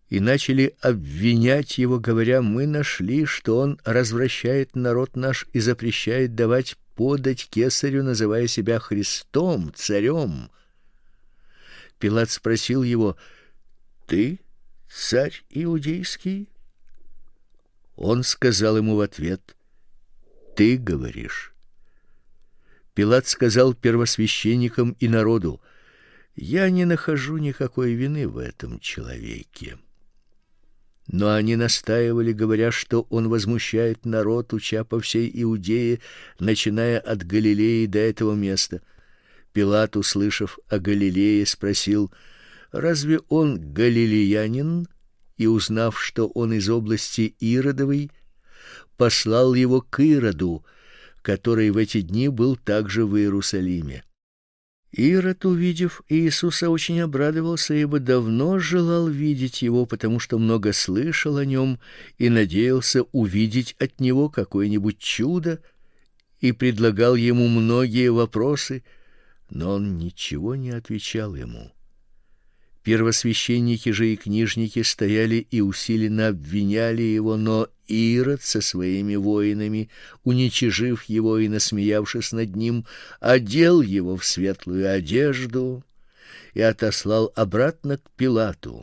и начали обвинять его, говоря: мы нашли, что он развращает народ наш и запрещает давать подать кесарю, называя себя Христом, царем. Пилат спросил его: ты царь иудейский? Он сказал ему в ответ: ты говоришь. Пилат сказал первосвященникам и народу: я не нахожу никакой вины в этом человеке. Но они настаивали, говоря, что он возмущает народ, уча по всей Иудее, начиная от Галилеи до этого места. Пилат, услышав о Галилее, спросил: разве он галилеянин? И узнав, что он из области Иродовой, послал его к Ироду, который в эти дни был также в Иерусалиме. Ирод, увидев Иисуса, очень обрадовался, ибо давно желал видеть его, потому что много слышал о нем и надеялся увидеть от него какое-нибудь чудо, и предлагал ему многие вопросы, но он ничего не отвечал ему. Первосвященники же и книжники стояли и усиленно обвиняли его, но Ирод со своими воинами, уничижив его и насмеявшись над ним, одел его в светлую одежду и отослал обратно к Пилату.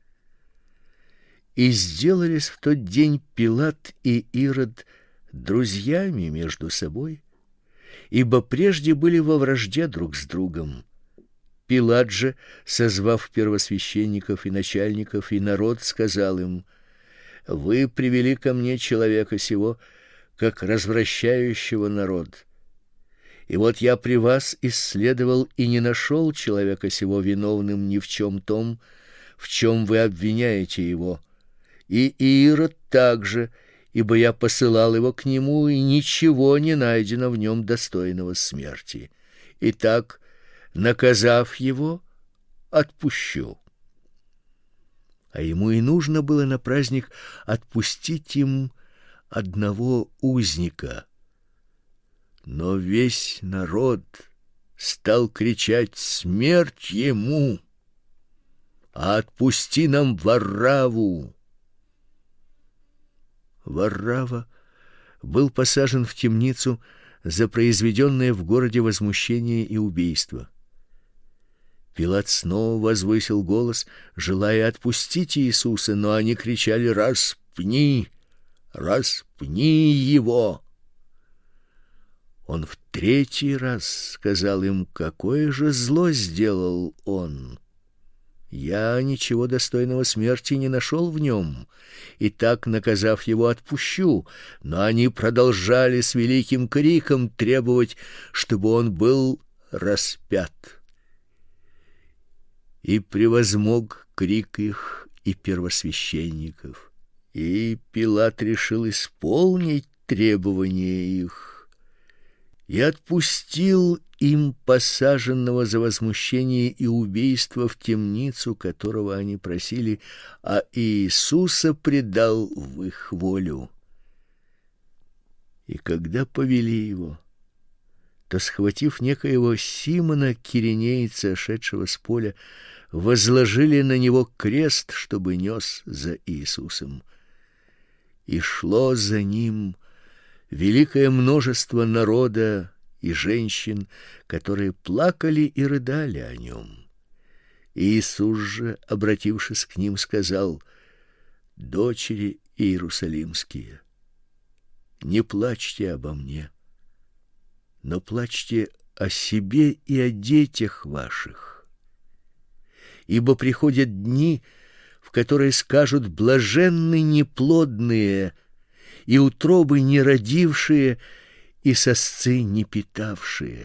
И сделались в тот день Пилат и Ирод друзьями между собой, ибо прежде были во вражде друг с другом. Пилат же, созвав первосвященников и начальников и народ, сказал им: вы привели ко мне человека сего, как развращающего народ. И вот я при вас исследовал и не нашел человека сего виновным ни в чем том, в чем вы обвиняете его. И Ирод также, ибо я посылал его к нему, и ничего не найдено в нем достойного смерти. Итак, наказав его, отпущу. А ему и нужно было на праздник отпустить им одного узника. Но весь народ стал кричать: смерть ему, а отпусти нам Варраву. Варрава был посажен в темницу за произведенное в городе возмущение и убийство. Пилат снова возвысил голос, желая отпустить Иисуса, но они кричали: распни, распни его. Он в третий раз сказал им: какое же зло сделал он? Я ничего достойного смерти не нашел в нем, и так, наказав его, отпущу. Но они продолжали с великим криком требовать, чтобы он был распят. И превозмог крик их и первосвященников, и Пилат решил исполнить требования их и отпустил им посаженного за возмущение и убийство в темницу, которого они просили, а Иисуса предал в их волю. И когда повели его, то, схватив некоего Симона киринейца, шедшего с поля, возложили на него крест, чтобы нес за Иисусом. И шло за ним великое множество народа и женщин, которые плакали и рыдали о нем. Иисус же, обратившись к ним, сказал: дочери иерусалимские, не плачьте обо мне, но плачьте о себе и о детях ваших. Ибо приходят дни, в которые скажут: блаженны неплодные и утробы не родившие, и сосцы не питавшие.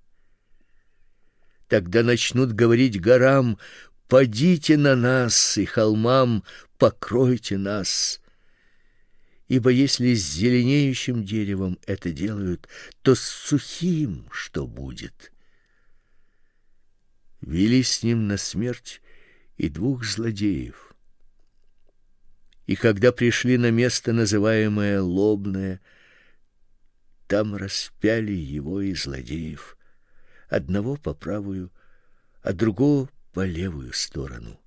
Тогда начнут говорить горам: падите на нас, и холмам: покройте нас. Ибо если с зеленеющим деревом это делают, то с сухим что будет? Вели с ним на смерть и двух злодеев. И когда пришли на место, называемое Лобное, там распяли его и злодеев, одного по правую, а другого по левую сторону.